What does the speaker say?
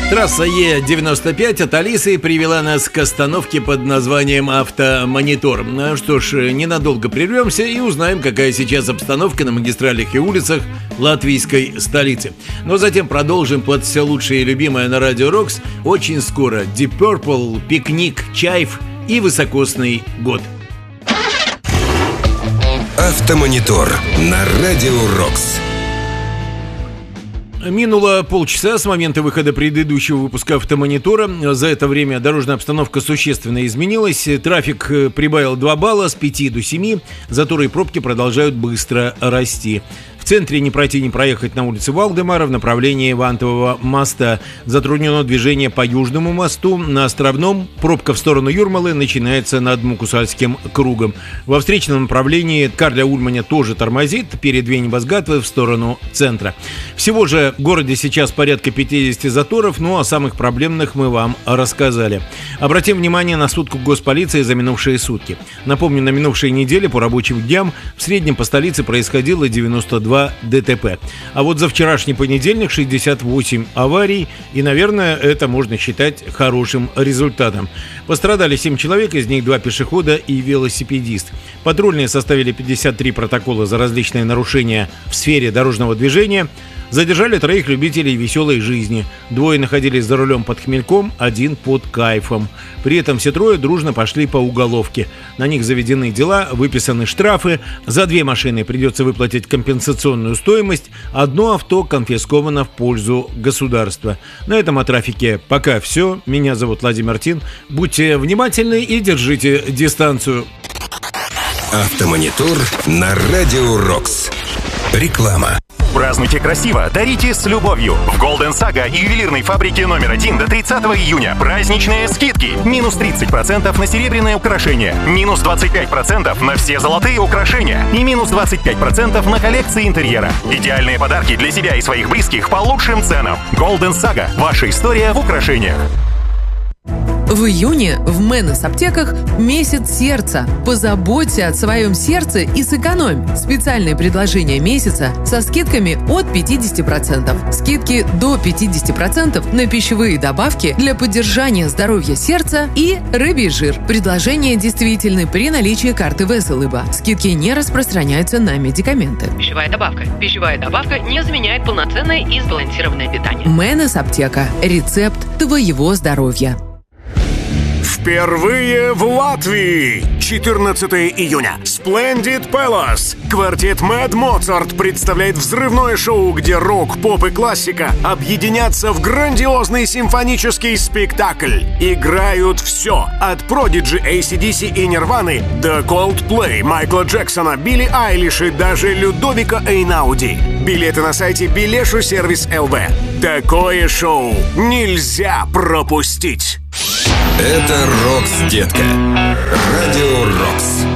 Трасса Е95 от Алисы привела нас к остановке под названием «Автомонитор». Что ж, ненадолго прервемся и узнаем, какая сейчас обстановка на магистралях и улицах латвийской столицы. Но затем продолжим под все лучшее и любимое на Радио Рокс очень скоро. Deep Purple, «Пикник», «Чайф» и «Высокосный год». «Автомонитор» на Радио Рокс. Минуло полчаса с момента выхода предыдущего выпуска «Автомонитора». За это время дорожная обстановка существенно изменилась. Трафик прибавил 2 балла с 5 до 7. Заторы и пробки продолжают быстро расти. В центре не пройти, не проехать на улице Валдемара в направлении Вантового моста. Затруднено движение по Южному мосту. На Островном пробка в сторону Юрмалы начинается над Мукусальским кругом. Во встречном направлении Карля Ульманя тоже тормозит перед Венибасгатвой в сторону центра. Всего же в городе сейчас порядка 50 заторов, ну а самых проблемных мы вам рассказали. Обратим внимание на сводку госполиции за минувшие сутки. Напомню, на минувшей неделе по рабочим дням в среднем по столице происходило 92 ДТП. А вот за вчерашний понедельник 68 аварий, и, наверное, это можно считать хорошим результатом. Пострадали 7 человек, из них 2 пешехода и велосипедист. Патрульные составили 53 протокола за различные нарушения в сфере дорожного движения. Задержали 3 любителей веселой жизни. 2 находились за рулем под хмельком, 1 под кайфом. При этом все 3 дружно пошли по уголовке. На них заведены дела, выписаны штрафы. За 2 машины придется выплатить компенсационную стоимость. 1 авто конфисковано в пользу государства. На этом о трафике пока все. Меня зовут Владимир Тин. Будьте внимательны и держите дистанцию. «Автомонитор» на Радио Рокс. Реклама. Празднуйте красиво, дарите с любовью. В Golden Saga и ювелирной фабрике номер 1 до 30 июня праздничные скидки. Минус 30% на серебряные украшения, минус 25% на все золотые украшения и минус 25% на коллекции интерьера. Идеальные подарки для себя и своих близких по лучшим ценам. Golden Saga. Ваша история в украшениях. В июне в Мэнес аптеках месяц сердца. Позаботься о своем сердце и сэкономь. Специальные предложения месяца со скидками от 50%. Скидки до 50% на пищевые добавки для поддержания здоровья сердца и рыбий жир. Предложения действительны при наличии карты Веселыба. Скидки не распространяются на медикаменты. Пищевая добавка не заменяет полноценное и сбалансированное питание. Мэнес аптека. Рецепт твоего здоровья. Впервые в Латвии! 14 июня. Splendid Palace. Квартет Mad Mozart представляет взрывное шоу, где рок, поп и классика объединятся в грандиозный симфонический спектакль. Играют все. От Prodigy, AC/DC и Нирваны до Coldplay, Майкла Джексона, Билли Айлиш и даже Людовика Эйнауди. Билеты на сайте Билешу Сервис ЛВ. Такое шоу нельзя пропустить. Это Рокс, детка. Радио Рокс.